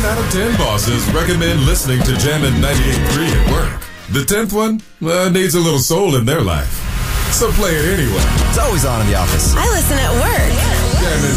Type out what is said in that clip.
out of 10 bosses recommend listening to Jammin' 98.3 at work. The 10th one needs a little soul in their life. So play it anyway. It's always on in the office. I listen at work. Jammin'